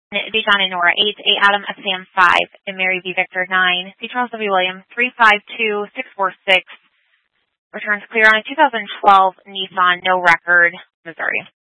Dejan and Nora 8, A. Adam F. Sam 5, and Mary B. Victor 9, C. Charles W. Williams 352646. Returns clear on a 2012 Nissan, no record, Missouri.